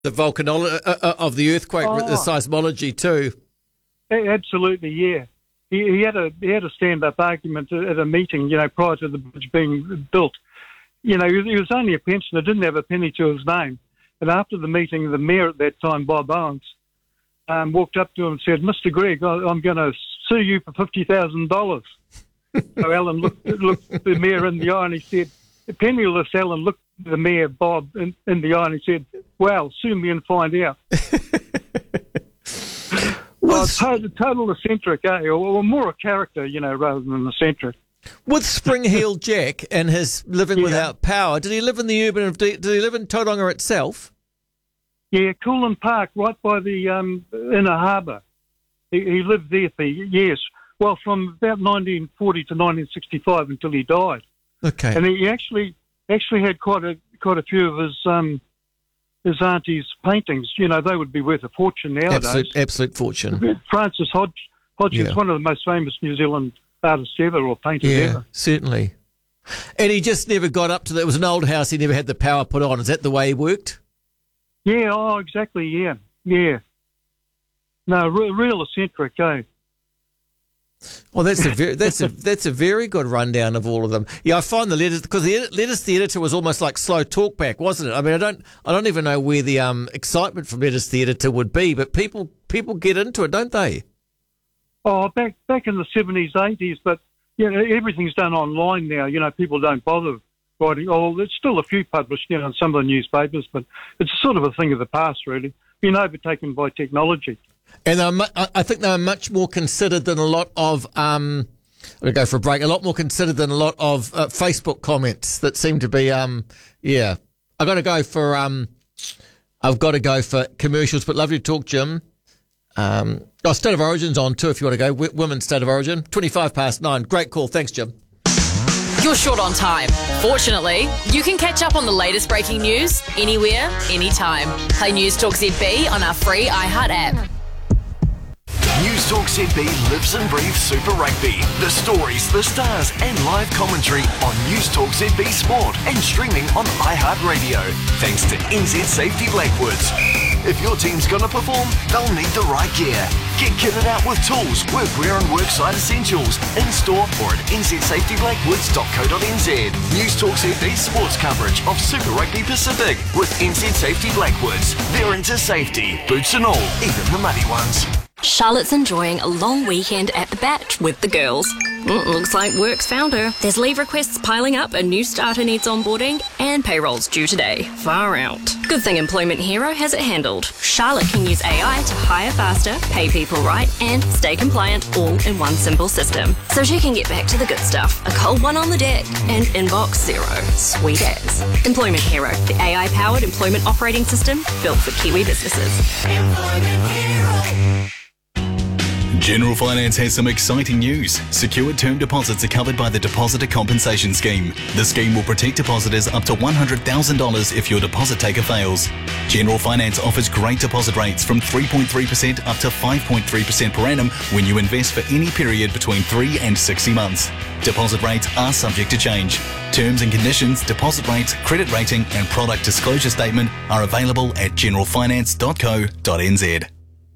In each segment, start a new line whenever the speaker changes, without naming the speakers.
The of the earthquake, the seismology too.
Absolutely, yeah. He had a stand-up argument at a meeting, prior to the bridge being built. He was only a pensioner, didn't have a penny to his name. And after the meeting, the mayor at that time, Bob Owens, walked up to him and said, "Mr. Gregg, I'm going to sue you for $50,000. So Alan looked the mayor in the eye and he said, penniless Alan looked the mayor, Bob, in the eye and he said, "Well, sue me and find out." Total eccentric, or more a character, rather than eccentric.
With Spring-Heel Jack and his living without power, did he live in the urban? Did he live in Tauranga itself? Yeah,
Coolin Park, right by the inner harbour. He lived there for years. Well, from about 1940 to 1965 until he died.
Okay.
And he actually had quite a few of his auntie's paintings. They would be worth a fortune nowadays.
Absolute fortune.
Francis Hodgkins, one of the most famous New Zealand artists ever, or painters ever.
Yeah, certainly. And he just never got up to that. It was an old house. He never had the power put on. Is that the way he worked?
Yeah. Exactly. Yeah. No, real eccentric.
Well, that's a very good rundown of all of them. Yeah, I find the letters, because the letters to the editor was almost like slow talkback, wasn't it? I mean, I don't even know where the excitement from letters to the editor would be, but people get into it, don't they?
Oh, back in the 70s, 80s, but everything's done online now. People don't bother writing. Oh, there's still a few published, in some of the newspapers, but it's sort of a thing of the past, really. Been overtaken by technology.
And I think they're much more considered than a lot of. I'm going to go for a break. A lot more considered than a lot of Facebook comments that seem to be. I've got to go for commercials. But lovely to talk, Jim. State of Origin's on too. If you want to go, Women's State of Origin, 9:25. Great call. Thanks, Jim.
You're short on time. Fortunately, you can catch up on the latest breaking news anywhere, anytime. Play News Talk ZB on our free iHeart app.
News Talk ZB lives and breathes Super Rugby. The stories, the stars and live commentary on News Talk ZB Sport and streaming on iHeartRadio. Thanks to NZ Safety Blackwoods. If your team's going to perform, they'll need the right gear. Get kitted out with tools, workwear and worksite essentials in store or at nzsafetyblackwoods.co.nz. News Talk ZB sports coverage of Super Rugby Pacific with NZ Safety Blackwoods. They're into safety, boots and all, even the muddy ones.
Charlotte's enjoying a long weekend at the Batch with the girls. Looks like work's found her. There's leave requests piling up, a new starter needs onboarding, and payroll's due today. Far out. Good thing Employment Hero has it handled. Charlotte can use AI to hire faster, pay people right, and stay compliant all in one simple system. So she can get back to the good stuff. A cold one on the deck and inbox zero. Sweet as. Employment Hero, the AI-powered employment operating system built for Kiwi businesses.
Employment Hero.
General Finance has some exciting news. Secured term deposits are covered by the Depositor Compensation Scheme. The scheme will protect depositors up to $100,000 if your deposit taker fails. General Finance offers great deposit rates from 3.3% up to 5.3% per annum when you invest for any period between 3 and 60 months. Deposit rates are subject to change. Terms and conditions, deposit rates, credit rating and product disclosure statement are available at generalfinance.co.nz.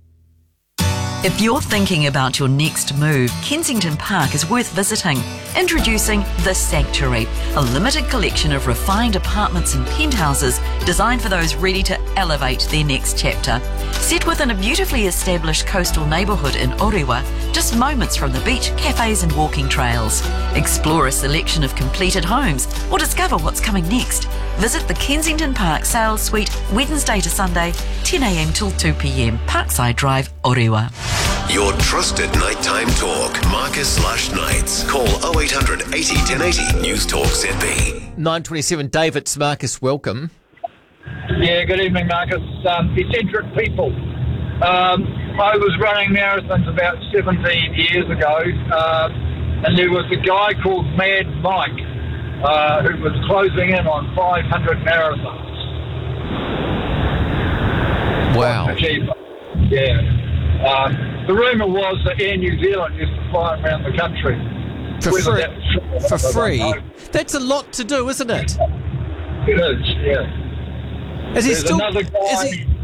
If you're thinking about your next move, Kensington Park is worth visiting. Introducing The Sanctuary, a limited collection of refined apartments and penthouses designed for those ready to elevate their next chapter. Set within a beautifully established coastal neighbourhood in Orewa, just moments from the beach, cafes and walking trails. Explore a selection of completed homes or discover what's coming next. Visit the Kensington Park Sales Suite Wednesday to Sunday, 10 a.m. till 2 p.m. Parkside Drive, Orewa.
Your trusted nighttime talk. Marcus Lush Nights. Call 0800 80 1080 News Talk ZB.
9:27. David, Marcus, welcome.
Yeah, good evening, Marcus. Eccentric people. I was running marathons about 17 years ago, and there was a guy called Mad Mike who was closing in on 500 marathons.
Wow.
Yeah. The rumour was that Air New Zealand used to fly around the country.
For free? That's a lot to do, isn't it?
It is, yeah.
Is he
There's
still...
another guy...